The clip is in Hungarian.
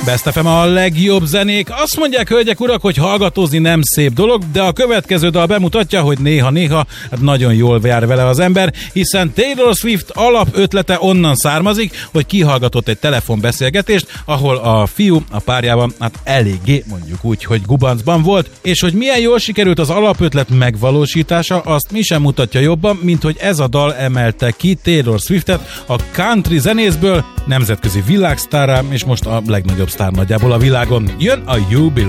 Best FM a legjobb zenék. Azt mondják, hölgyek, urak, hogy hallgatózni nem szép dolog, de a következő dal bemutatja, hogy néha-néha nagyon jól jár vele az ember, hiszen Taylor Swift alapötlete onnan származik, hogy kihallgatott egy telefonbeszélgetést, ahol a fiú a párjában eléggé, mondjuk úgy, hogy gubancban volt, és hogy milyen jól sikerült az alapötlet megvalósítása, azt mi sem mutatja jobban, mint hogy ez a dal emelte ki Taylor Swiftet a country zenészből nemzetközi világsztárrá, és most a legnagyobb sztár nagyjából a világon. Jön a You Belong.